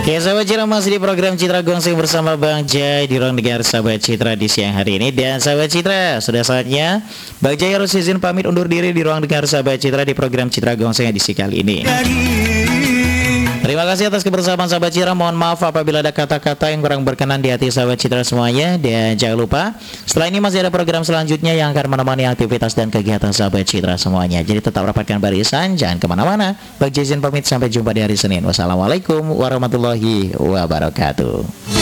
Ya sahabat Citra, masih di program Citra Gongseng bersama Bang Jai di ruang dengar sahabat Citra di siang hari ini. Dan sahabat Citra, sudah saatnya Bang Jai harus izin pamit undur diri di ruang dengar sahabat Citra di program Citra Gongseng edisi kali ini. Terima kasih atas kebersamaan sahabat Citra. Mohon maaf apabila ada kata-kata yang kurang berkenan di hati sahabat Citra semuanya. Dan jangan lupa, setelah ini masih ada program selanjutnya yang akan menemani aktivitas dan kegiatan sahabat Citra semuanya. Jadi tetap rapatkan barisan, jangan kemana-mana. Bang Jai izin pamit, sampai jumpa di hari Senin. Wassalamualaikum warahmatullahi wabarakatuh.